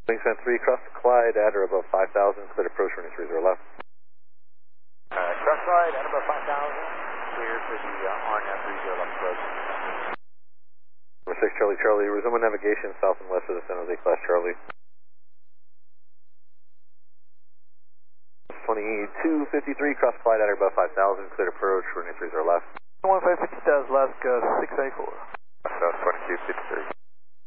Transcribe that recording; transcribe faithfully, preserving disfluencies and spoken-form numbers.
Wingspan three, cross Clyde at or above five thousand, clear to approach running three zero left. Uh, cross Clyde at above five thousand, clear for the uh, R N A V three zero left approach. Number six, Charlie Charlie, resume navigation south and west of the San Jose class Charlie. twenty-two fifty-three, cross Clyde at or above five thousand, clear to approach running three zero left. one five fifty thousand, Alaska six eight four. South twenty-two fifty-three.